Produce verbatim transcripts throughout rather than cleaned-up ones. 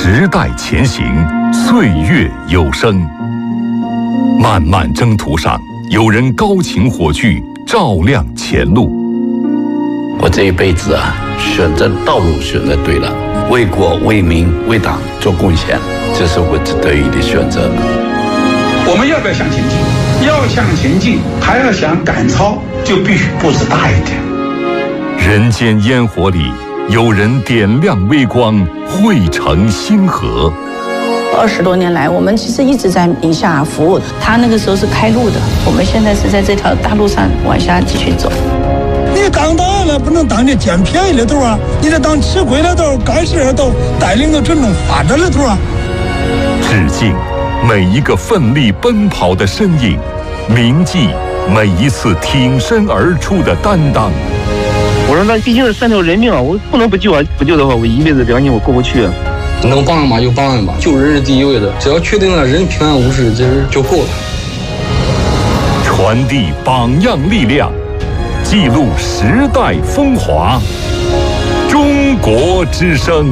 时代前行，岁月有声。漫漫征途上，有人高擎火炬，照亮前路。 我这一辈子啊，选择道路选择对了，为国为民为党做贡献，这是我得意的选择。 我们要不要向前进？要向前进，还要想赶超，就必须步子大一点。 人间烟火里，有人点亮微光，汇成星河。 二十多年来，我们其实一直在宁夏服务。他那个时候是开路的，我们现在是在这条大路上往下继续走。 你当大了，不能当这捡便宜的头啊！你得当吃亏的头，干事的头，带领着群众发展的头啊！ 致敬每一个奋力奔跑的身影，铭记每一次挺身而出的担当。 我说那毕竟是三条人命啊，我不能不救啊！不救的话，我一辈子良心我过不去啊。 能帮忙就帮吧，救人是第一位的，只要确定了人平安无事，这人就够了。 传递榜样力量，记录时代风华。中国之声。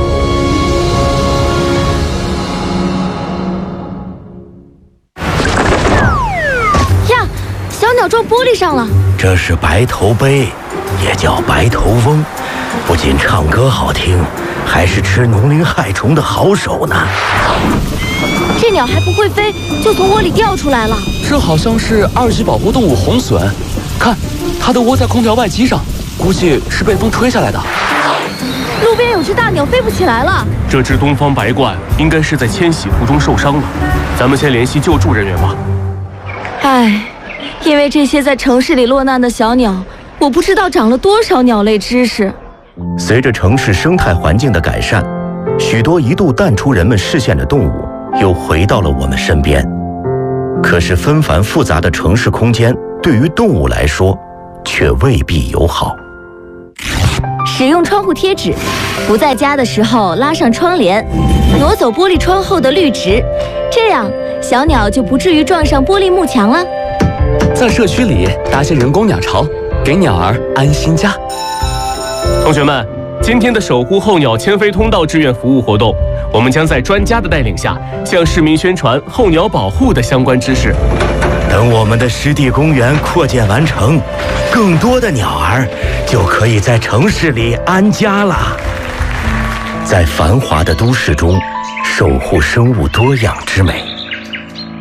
呀，小鸟撞玻璃上了。 这是白头鹎，也叫白头翁，不仅唱歌好听，还是吃农林害虫的好手呢。 这鸟还不会飞，就从窝里掉出来了。 这好像是二级保护动物红隼，看，它的窝在空调外机上，估计是被风吹下来的。 路边有只大鸟飞不起来了。 这只东方白鹳应该是在迁徙途中受伤了，咱们先联系救助人员吧。 唉，因为这些在城市里落难的小鸟，我不知道长了多少鸟类知识。 随着城市生态环境的改善，许多一度淡出人们视线的动物又回到了我们身边。可是纷繁复杂的城市空间对于动物来说却未必友好。 使用窗户贴纸，不在家的时候拉上窗帘，挪走玻璃窗后的绿植，这样小鸟就不至于撞上玻璃幕墙了。 在社区里搭些人工鸟巢，给鸟儿安心家。 同学们，今天的守护候鸟迁飞通道志愿服务活动，我们将在专家的带领下，向市民宣传候鸟保护的相关知识。 等我们的湿地公园扩建完成，更多的鸟儿就可以在城市里安家了。在繁华的都市中，守护生物多样之美。